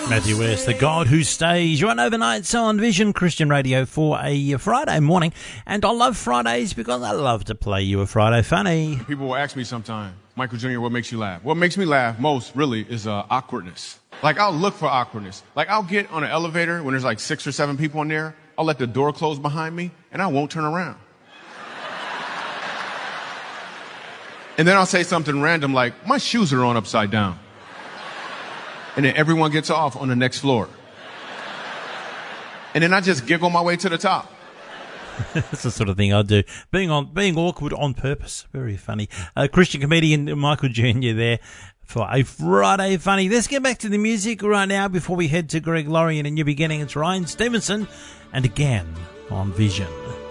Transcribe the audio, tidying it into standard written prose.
Matthew West, the God Who Stays. You're on Overnights on Vision Christian Radio for a Friday morning. And I love Fridays because I love to play you a Friday funny. People will ask me sometimes, Michael Jr., what makes you laugh? What makes me laugh most, really, is awkwardness. Like, I'll look for awkwardness. Like, I'll get on an elevator when there's like 6 or 7 people in there. I'll let the door close behind me, and I won't turn around. And then I'll say something random like, my shoes are on upside down. And then everyone gets off on the next floor. And then I just giggle my way to the top. That's the sort of thing I do. Being awkward on purpose. Very funny. Christian comedian Michael Jr. there for a Friday funny. Let's get back to the music right now before we head to Greg Laurie and A New Beginning. It's Ryan Stevenson and Again on Vision.